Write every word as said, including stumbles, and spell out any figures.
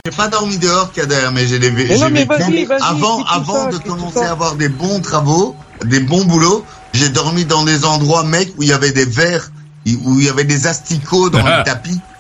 j'ai pas dormi dehors, Kader, mais j'ai des, Mais j'ai non, mais vécu. vas-y, vas-y. Avant, dis tout avant ça, de dis tout commencer ça. à avoir des bons travaux, des bons boulots, j'ai dormi dans des endroits, mec, où il y avait des vers, où il y avait des asticots dans le tapis.